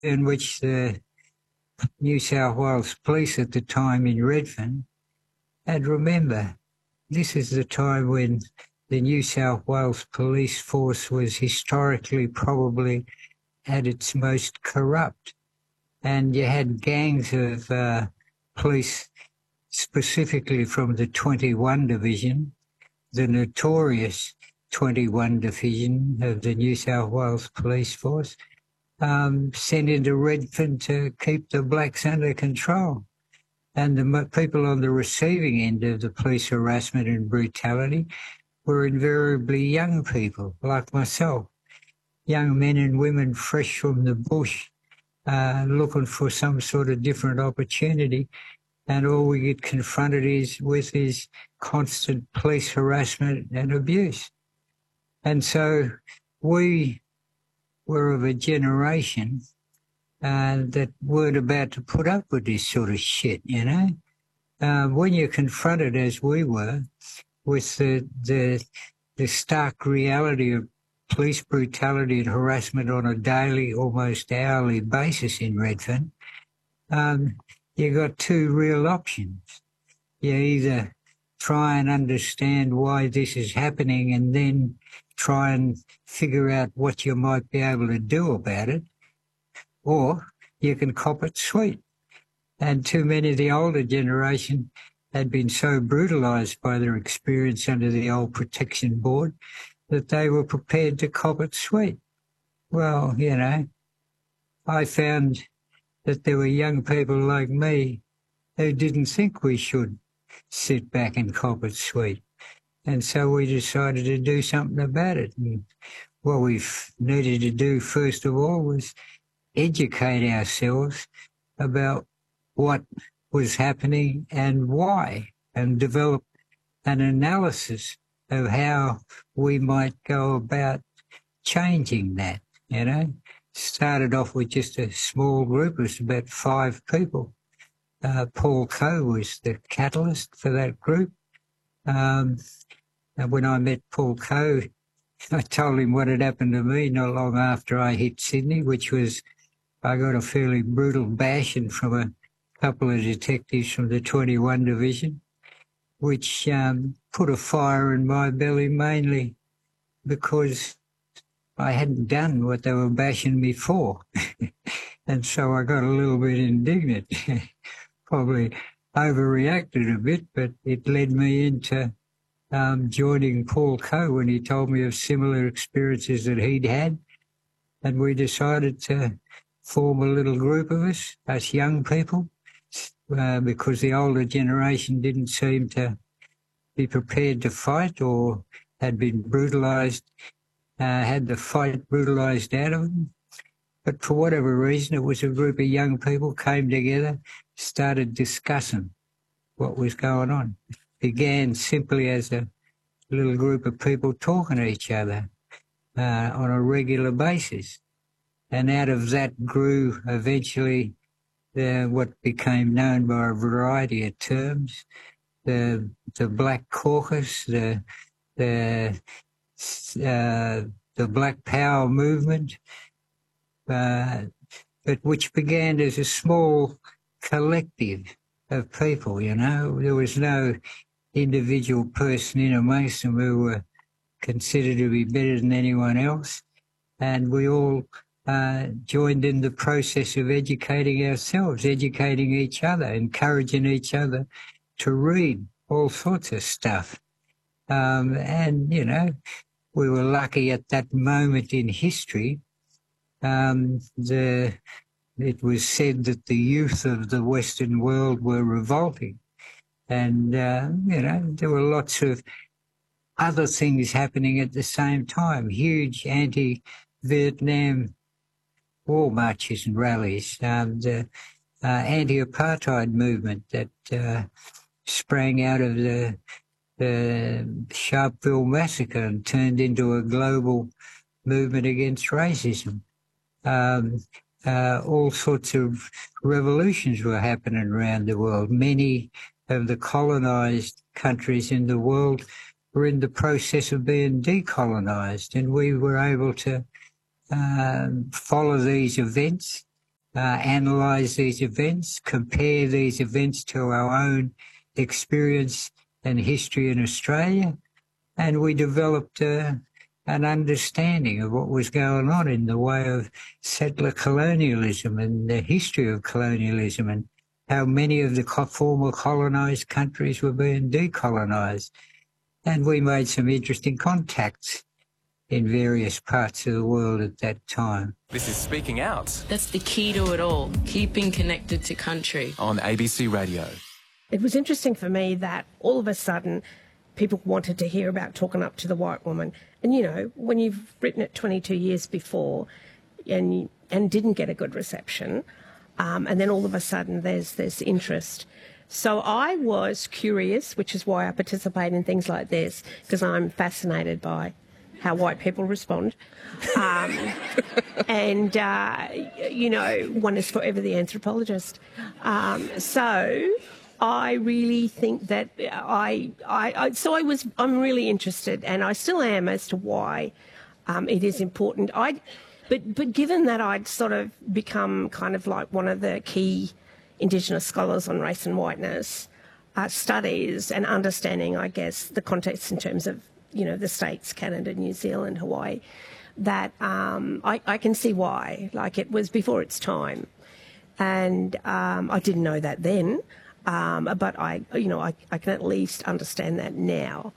in which the New South Wales Police at the time in Redfern, and remember, this is the time when the New South Wales Police Force was historically probably at its most corrupt. And you had gangs of police, specifically from the 21 Division, the notorious 21 Division of the New South Wales Police Force, sent into Redfern to keep the blacks under control. And the people on the receiving end of the police harassment and brutality were invariably young people like myself, young men and women fresh from the bush, looking for some sort of different opportunity. And all we get confronted with is constant police harassment and abuse. And so we were of a generation that weren't about to put up with this sort of shit, you know. When you're confronted, as we were, with the stark reality of police brutality and harassment on a daily, almost hourly basis in Redfern, you got two real options. You either try and understand why this is happening and then try and figure out what you might be able to do about it, or you can cop it sweet. And too many of the older generation had been so brutalised by their experience under the old Protection Board that they were prepared to cop it sweet. Well, you know, I found that there were young people like me who didn't think we should sit back and cop it sweet. And so we decided to do something about it. And what we needed to do, first of all, was educate ourselves about what was happening and why, and develop an analysis of how we might go about changing that, you know. Started off with just a small group. It was about 5 people. Paul Coe was the catalyst for that group. And when I met Paul Coe, I told him what had happened to me not long after I hit Sydney, which was I got a fairly brutal bashing from a couple of detectives from the 21 Division, which put a fire in my belly mainly because I hadn't done what they were bashing me for. And so I got a little bit indignant, probably overreacted a bit, but it led me into joining Paul Coe when he told me of similar experiences that he'd had. And we decided to form a little group of us young people, because the older generation didn't seem to be prepared to fight or had been brutalised, had the fight brutalised out of them. But for whatever reason, it was a group of young people came together, started discussing what was going on. It began simply as a little group of people talking to each other on a regular basis. And out of that grew eventually what became known by a variety of terms, the Black Caucus, the Black Power movement, but which began as a small collective of people, you know. There was no individual person in amongst them who were considered to be better than anyone else. And we all joined in the process of educating ourselves, educating each other, encouraging each other to read all sorts of stuff. And, you know, we were lucky at that moment in history. It was said that the youth of the Western world were revolting. And, you know, there were lots of other things happening at the same time, huge anti-Vietnam war marches and rallies, the anti-apartheid movement that sprang out of the Sharpeville massacre and turned into a global movement against racism. All sorts of revolutions were happening around the world. Many of the colonised countries in the world were in the process of being decolonised, and we were able to follow these events analyse these events, compare these events to our own experience and history in Australia, and we developed an understanding of what was going on in the way of settler colonialism and the history of colonialism and how many of the former colonised countries were being decolonised. And we made some interesting contacts in various parts of the world at that time. This is Speaking Out. That's the key to it all, keeping connected to country. On ABC Radio. It was interesting for me that all of a sudden people wanted to hear about talking up to the white woman. And, you know, when you've written it 22 years before and didn't get a good reception, and then all of a sudden there's this interest. So I was curious, which is why I participate in things like this, because I'm fascinated by how white people respond. And, you know, one is forever the anthropologist. So I really think that I'm really interested, and I still am, as to why it is important. But given that I'd sort of become kind of like one of the key Indigenous scholars on race and whiteness, studies and understanding, I guess, the context in terms of, you know, the states, Canada, New Zealand, Hawaii, that I can see why. Like, it was before its time. And I didn't know that then, but I can at least understand that now.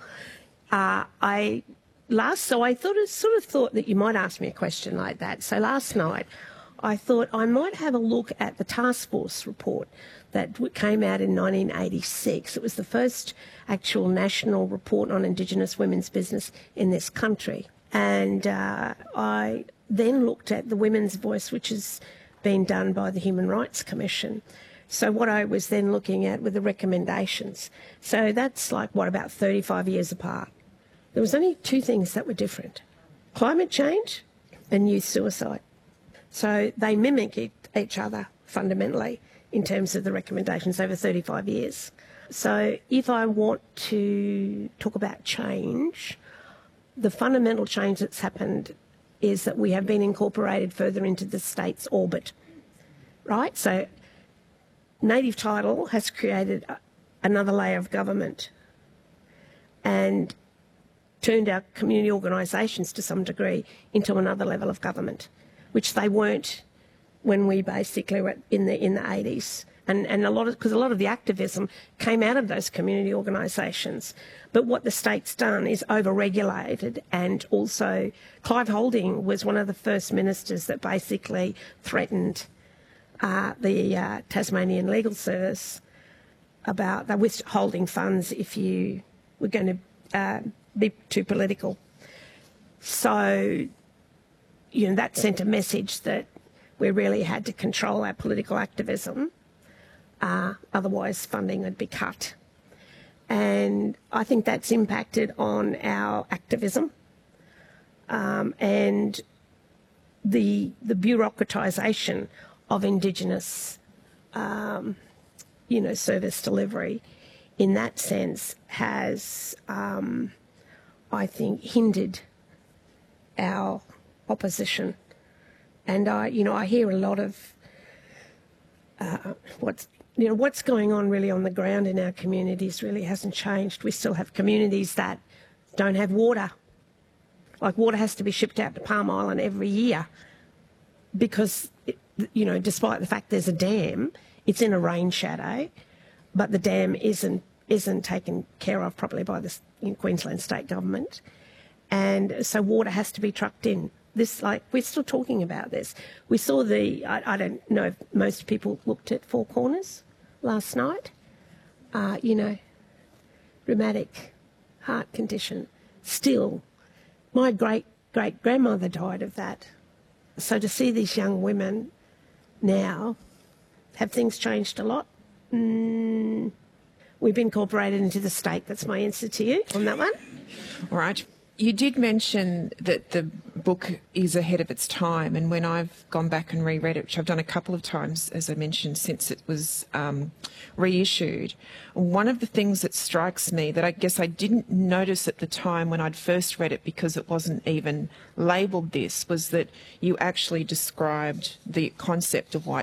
So I thought that you might ask me a question like that. So last night I thought I might have a look at the task force report that came out in 1986. It was the first actual national report on Indigenous women's business in this country. And I then looked at the Women's Voice, which has been done by the Human Rights Commission. So what I was then looking at were the recommendations. So that's like, about 35 years apart. There was only two things that were different: climate change and youth suicide. So they mimic each other fundamentally in terms of the recommendations over 35 years. So if I want to talk about change, the fundamental change that's happened is that we have been incorporated further into the state's orbit, right? So native title has created another layer of government and turned our community organisations to some degree into another level of government, which they weren't when we basically were in the 80s. And because a lot of the activism came out of those community organisations. But what the state's done is over-regulated, and also Clive Holding was one of the first ministers that basically threatened the Tasmanian Legal Service about the withholding funds if you were going to be too political. So, you know, that sent a message that we really had to control our political activism, otherwise funding would be cut. And I think that's impacted on our activism and the bureaucratisation of Indigenous, service delivery in that sense has, I think, hindered our opposition. And I hear a lot of what's going on really on the ground in our communities really hasn't changed. We still have communities that don't have water. Like, water has to be shipped out to Palm Island every year because, despite the fact there's a dam, it's in a rain shadow, but the dam isn't taken care of properly by the Queensland state government. And so water has to be trucked in. We're still talking about this. We saw I don't know if most people looked at Four Corners last night. Rheumatic heart condition. Still, my great-great-grandmother died of that. So to see these young women now, have things changed a lot? We've incorporated into the state. That's my answer to you on that one. All right. You did mention that the book is ahead of its time, and when I've gone back and reread it, which I've done a couple of times, as I mentioned, since it was reissued, one of the things that strikes me that I guess I didn't notice at the time when I'd first read it because it wasn't even labelled this, was that you actually described the concept of white